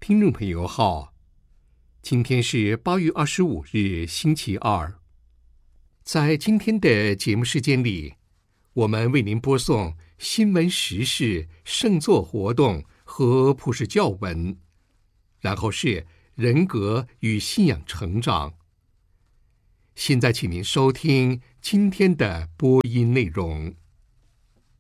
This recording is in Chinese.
听众朋友好，今天是8月25日，星期二。在今天的节目时间里，我们为您播送新闻时事、圣座活动和普世教文，然后是人格与信仰成长。现在请您收听今天的播音内容。